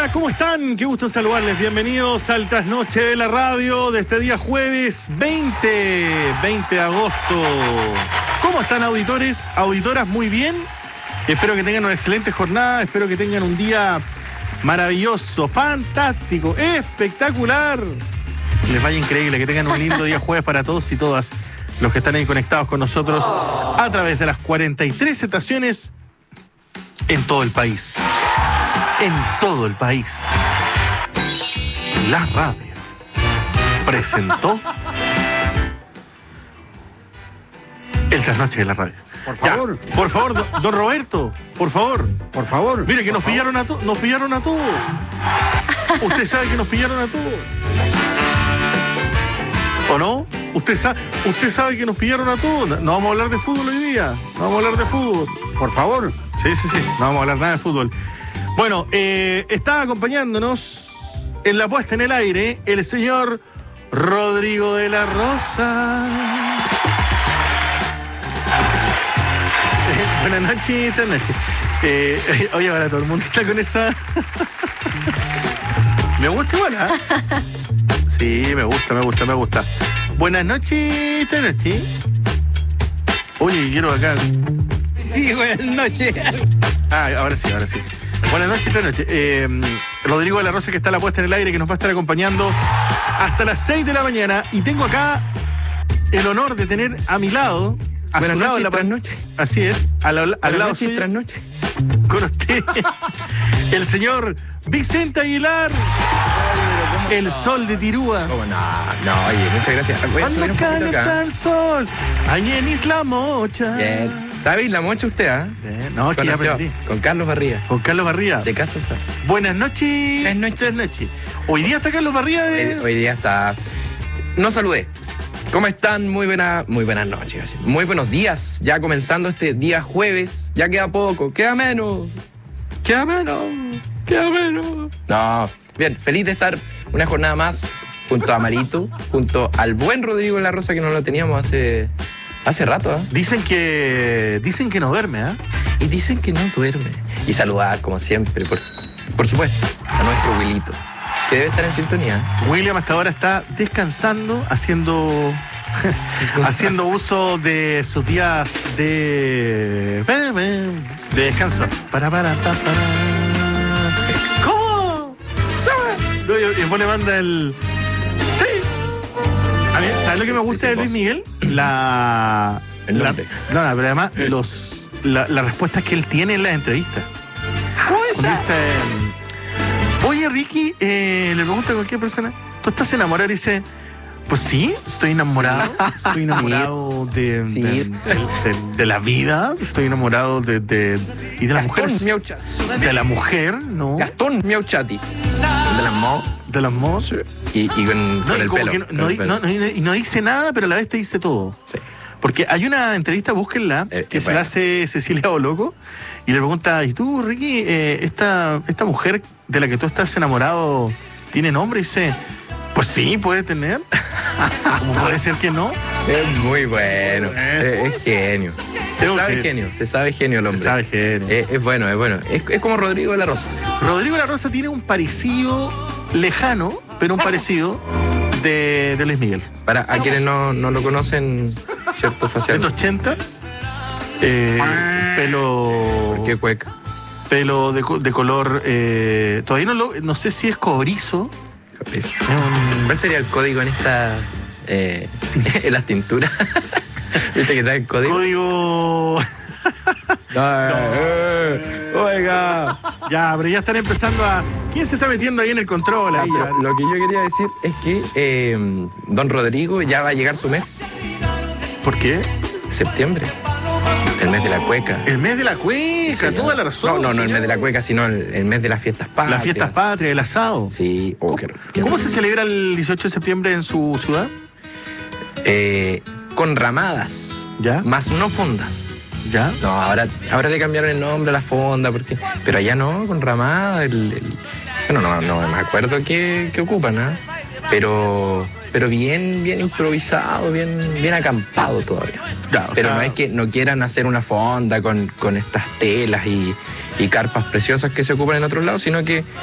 hola, ¿cómo están? Qué gusto saludarles. Bienvenidos al Trasnoche de la Radio de este día jueves 20 de agosto. ¿Cómo están, auditores? ¿Auditoras? Muy bien. Espero que tengan una excelente jornada. Espero que tengan un día maravilloso, fantástico, espectacular. Les vaya increíble. Que tengan un lindo día jueves para todos y todas los que están ahí conectados con nosotros a través de las 43 estaciones en todo el país. En todo el país. La radio presentó el Trasnoche de la Radio. Por favor. Ya, por favor, don Roberto, por favor. Por favor. Mire que nos pillaron a todos. Usted sabe que nos pillaron a todos. ¿O no? Usted sabe que nos pillaron a todos. No vamos a hablar de fútbol hoy día. No vamos a hablar de fútbol. Por favor. Sí. No vamos a hablar nada de fútbol. Bueno, está acompañándonos en la puesta en el aire el señor Rodrigo de la Rosa. Buenas noches. Oye, ahora todo el mundo está con esa... Me gusta igual, ¿eh? Sí, me gusta. Buenas noches. Oye, quiero acá... Sí, buenas noches. Ahora sí. Buenas noches. Rodrigo de la Rosa, que está a la puesta en el aire, que nos va a estar acompañando hasta las 6 de la mañana. Y tengo acá el honor de tener a mi lado... Buenas noches, trasnoche. Así es, al lado suyo, trasnoche. con usted, el señor Vicente Aguilar, el sol de Tirúa. ¿Cómo no, oye, muchas gracias. Voy a subir un poquito Cuando acá. el sol, ahí en Isla Mocha. Bien. ¿Sabéis la mocha usted, ah? No, que ya Conoció aprendí. con Carlos Barría, Con Carlos Barría. de Casa Sá. Buenas noches. Buenas noches. Hoy día está Carlos Barría de... Hoy día está... No saludé. ¿Cómo están? Muy buenas noches. Así. Muy buenos días. Ya comenzando este día jueves. Ya queda poco. Queda menos. No. Bien, feliz de estar una jornada más junto a Marito, junto al buen Rodrigo de la Rosa, que no lo teníamos hace rato, ¿eh? Dicen que no duerme, ¿eh? Y dicen que no duerme. Y saludar, como siempre, por supuesto, a nuestro Wilito, que debe estar en sintonía. William hasta ahora está descansando, haciendo uso de sus días de descanso. ¿Cómo? No, y después le manda el... Sí. A mí, ¿sabes lo que me gusta de Luis Miguel? El nombre. No, pero además las respuestas que él tiene en las entrevistas. Cuando dice... Oye, Ricky, le pregunta a cualquier persona, ¿tú estás enamorado? Y dice, pues sí, estoy enamorado. Estoy enamorado de la vida. Estoy enamorado y de las mujeres. De la mujer, ¿no? Gastón Miauchati. De las Mo. De las mos. Y con el como pelo. que no dice nada, pero a la vez te dice todo. Sí. Porque hay una entrevista, búsquenla, que se la hace Cecilia Boloco, y le pregunta, ¿y tú, Ricky, esta mujer de la que tú estás enamorado tiene nombre? Y dice, pues sí, puede tener. ¿Cómo puede ser que no? Es muy bueno. Es genio. Se sabe genio el hombre. Se sabe genio. Es bueno. Es como Rodrigo de la Rosa. Rodrigo de la Rosa tiene un parecido lejano, pero un parecido de Luis Miguel. Para a quienes no lo conocen, ¿cierto? Facial. 180. Pelo... ¿Por qué cueca? Pelo de color... todavía no sé si es cobrizo. ¿Cuál sería el código en estas... en las tinturas? ¿Viste que trae el código? Código... Oiga. Ya, pero ya están empezando a... ¿Quién se está metiendo ahí en el control? Ahí, Lo que yo quería decir es que don Rodrigo ya va a llegar su mes. ¿Por qué? Septiembre. El mes de la cueca. El mes de la cueca, Sí, toda la razón. No, el mes de la cueca, sino el mes de las fiestas patrias. Las fiestas patrias, el asado. Sí. ¿Cómo se celebra el 18 de septiembre en su ciudad? Con ramadas. ¿Ya? Más no fondas. ¿Ya? No, ahora le cambiaron el nombre a la fonda, pero allá no, con ramadas. Bueno, no me acuerdo qué ocupan, ¿eh? Pero bien improvisado, bien acampado todavía. Ya, pero no es que no quieran hacer una fonda con estas telas y carpas preciosas que se ocupan en otros lados, sino que